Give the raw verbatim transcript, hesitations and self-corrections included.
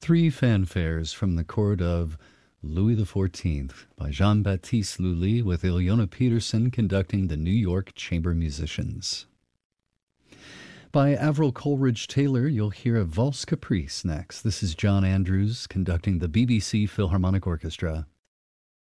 Three fanfares from the court of Louis the Fourteenth by Jean-Baptiste Lully with Ilona Peterson conducting the New York Chamber Musicians. By Avril Coleridge Taylor, you'll hear a Valse Caprice next. This is John Andrews conducting the B B C Philharmonic Orchestra.